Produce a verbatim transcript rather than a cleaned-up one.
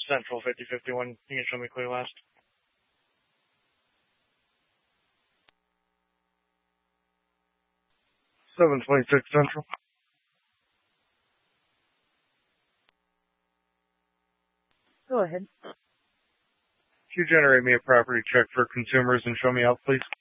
Central fifty fifty-one. You can show me clear last. seven twenty-six Central. Go ahead. Can you generate me a property check for consumers and show me out, please?